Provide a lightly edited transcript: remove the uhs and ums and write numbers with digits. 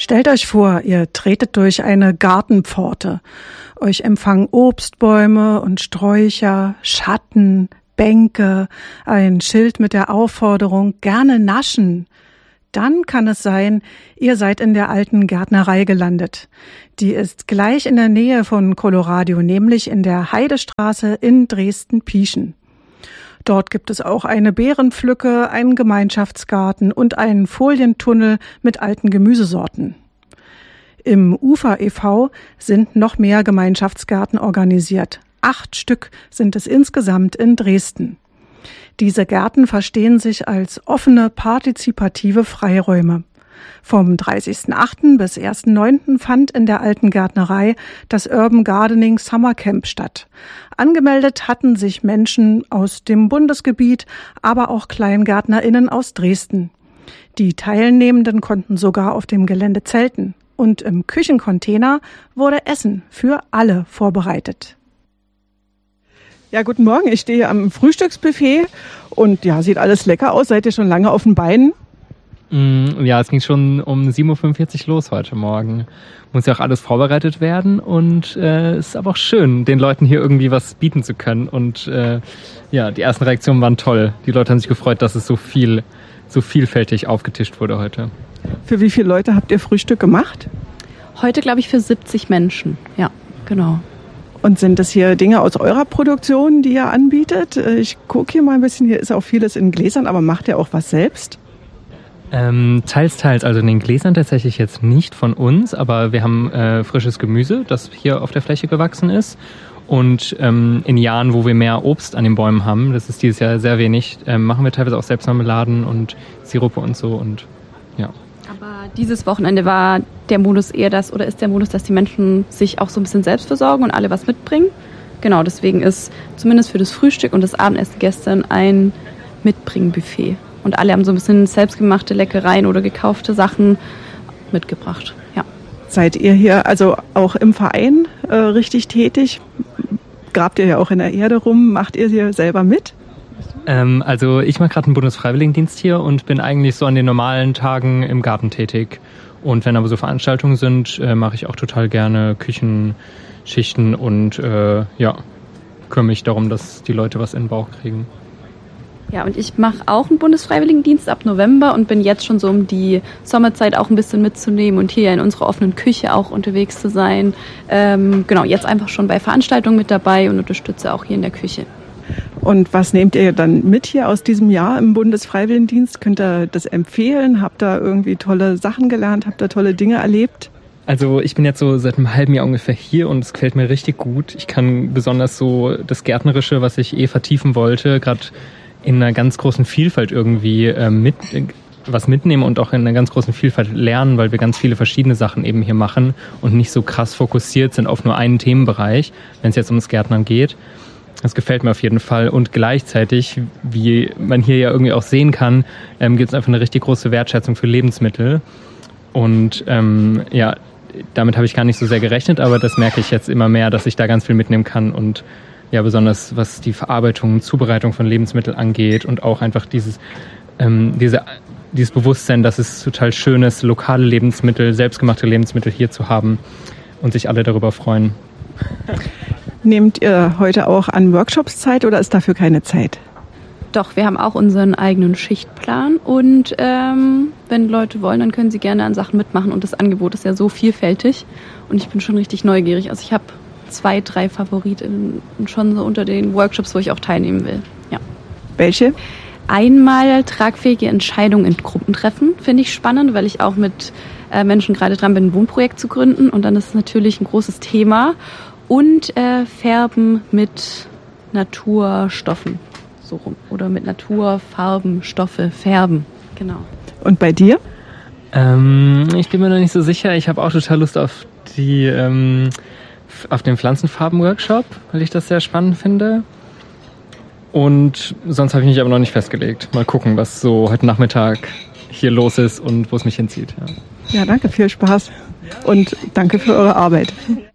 Stellt euch vor, ihr tretet durch eine Gartenpforte. Euch empfangen Obstbäume und Sträucher, Schatten, Bänke, ein Schild mit der Aufforderung, gerne naschen. Dann kann es sein, ihr seid in der alten Gärtnerei gelandet. Die ist gleich in der Nähe von Coloradio, nämlich in der Heidestraße in Dresden-Pieschen. Dort gibt es auch eine Beerenpflücke, einen Gemeinschaftsgarten und einen Folientunnel mit alten Gemüsesorten. Im Ufer e.V. sind noch mehr Gemeinschaftsgärten organisiert. 8 Stück sind es insgesamt in Dresden. Diese Gärten verstehen sich als offene, partizipative Freiräume. Vom 30.08. bis 1.09. fand in der alten Gärtnerei das Urban Gardening Summer Camp statt. Angemeldet hatten sich Menschen aus dem Bundesgebiet, aber auch KleingärtnerInnen aus Dresden. Die Teilnehmenden konnten sogar auf dem Gelände zelten. Und im Küchencontainer wurde Essen für alle vorbereitet. Ja, guten Morgen. Ich stehe am Frühstücksbuffet und ja, sieht alles lecker aus. Seid ihr schon lange auf den Beinen? Ja, es ging schon um 7.45 Uhr los heute Morgen. Muss ja auch alles vorbereitet werden und es ist aber auch schön, den Leuten hier irgendwie was bieten zu können. Und ja, die ersten Reaktionen waren toll. Die Leute haben sich gefreut, dass es so vielfältig aufgetischt wurde heute. Für wie viele Leute habt ihr Frühstück gemacht? Heute, glaube ich, für 70 Menschen. Ja, genau. Und sind das hier Dinge aus eurer Produktion, die ihr anbietet? Ich gucke hier mal ein bisschen. Hier ist auch vieles in Gläsern, aber macht ihr auch was selbst? Teils. Also in den Gläsern tatsächlich jetzt nicht von uns, aber wir haben frisches Gemüse, das hier auf der Fläche gewachsen ist. Und in Jahren, wo wir mehr Obst an den Bäumen haben, das ist dieses Jahr sehr wenig, machen wir teilweise auch selbst Marmeladen und Sirupe und so und ja. Aber dieses Wochenende war der Modus eher das, oder ist der Modus, dass die Menschen sich auch so ein bisschen selbst versorgen und alle was mitbringen. Genau, deswegen ist zumindest für das Frühstück und das Abendessen gestern ein Mitbringbuffet. Und alle haben so ein bisschen selbstgemachte Leckereien oder gekaufte Sachen mitgebracht. Ja. Seid ihr hier also auch im Verein richtig tätig? Grabt ihr ja auch in der Erde rum? Macht ihr hier selber mit? Also ich mache gerade einen Bundesfreiwilligendienst hier und bin eigentlich so an den normalen Tagen im Garten tätig. Und wenn aber so Veranstaltungen sind, mache ich auch total gerne Küchenschichten und kümmere mich darum, dass die Leute was in den Bauch kriegen. Ja, und ich mache auch einen Bundesfreiwilligendienst ab November und bin jetzt schon so, um die Sommerzeit auch ein bisschen mitzunehmen und hier in unserer offenen Küche auch unterwegs zu sein. Genau, jetzt einfach schon bei Veranstaltungen mit dabei und unterstütze auch hier in der Küche. Und was nehmt ihr dann mit hier aus diesem Jahr im Bundesfreiwilligendienst? Könnt ihr das empfehlen? Habt ihr irgendwie tolle Sachen gelernt? Habt ihr tolle Dinge erlebt? Also ich bin jetzt so seit einem halben Jahr ungefähr hier und es gefällt mir richtig gut. Ich kann besonders so das Gärtnerische, was ich vertiefen wollte, gerade in einer ganz großen Vielfalt irgendwie was mitnehmen und auch in einer ganz großen Vielfalt lernen, weil wir ganz viele verschiedene Sachen eben hier machen und nicht so krass fokussiert sind auf nur einen Themenbereich, wenn es jetzt ums Gärtnern geht. Das gefällt mir auf jeden Fall und gleichzeitig, wie man hier ja irgendwie auch sehen kann, gibt es einfach eine richtig große Wertschätzung für Lebensmittel und damit habe ich gar nicht so sehr gerechnet, aber das merke ich jetzt immer mehr, dass ich da ganz viel mitnehmen kann und ja, besonders was die Verarbeitung und Zubereitung von Lebensmitteln angeht und auch einfach dieses Bewusstsein, dass es total schön ist, lokale Lebensmittel, selbstgemachte Lebensmittel hier zu haben und sich alle darüber freuen. Nehmt ihr heute auch an Workshops Zeit oder ist dafür keine Zeit? Doch, wir haben auch unseren eigenen Schichtplan und wenn Leute wollen, dann können sie gerne an Sachen mitmachen und das Angebot ist ja so vielfältig und ich bin schon richtig neugierig. Also ich habe 2, 3 Favoriten schon so unter den Workshops, wo ich auch teilnehmen will. Ja. Welche? Einmal tragfähige Entscheidungen in Gruppentreffen, finde ich spannend, weil ich auch mit Menschen gerade dran bin, ein Wohnprojekt zu gründen und dann ist es natürlich ein großes Thema. Und Färben mit Naturstoffen, so rum. Oder mit Naturfarben, Stoffe, Färben, genau. Und bei dir? Ich bin mir noch nicht so sicher. Ich habe auch total Lust auf den Pflanzenfarben-Workshop, weil ich das sehr spannend finde. Und sonst habe ich mich aber noch nicht festgelegt. Mal gucken, was so heute Nachmittag hier los ist und wo es mich hinzieht. Ja, danke, viel Spaß. Und danke für eure Arbeit.